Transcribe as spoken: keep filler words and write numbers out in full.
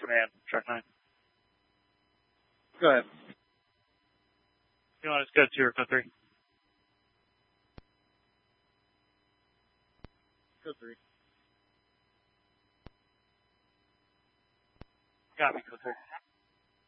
command, Track nine. Go ahead. You want us to go two or code three? Code three. Got me, code three.